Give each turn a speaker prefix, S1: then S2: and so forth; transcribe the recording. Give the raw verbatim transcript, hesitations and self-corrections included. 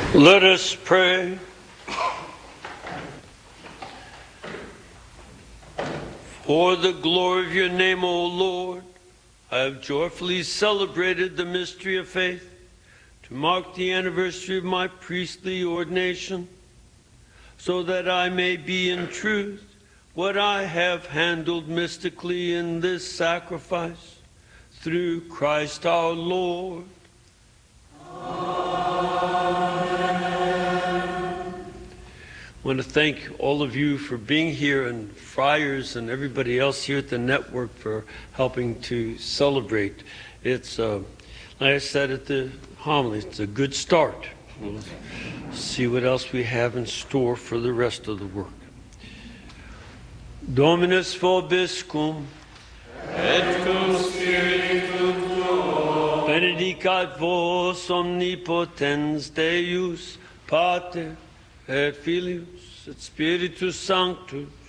S1: Let us pray. For the glory of your name, O Lord, I have joyfully celebrated the mystery of faith to mark the anniversary of my priestly ordination, so that I may be in truth what I have handled mystically in this sacrifice, through Christ our Lord. I want to thank all of you for being here, and friars and everybody else here at the network for helping to celebrate. It's, uh, like I said at the homily, it's a good start. We'll see what else we have in store for the rest of the work. Dominus vobiscum,
S2: et cum spiritu tuo,
S1: benedicat vos omnipotens Deus, Pater, et Filius, et Spiritus Sanctus,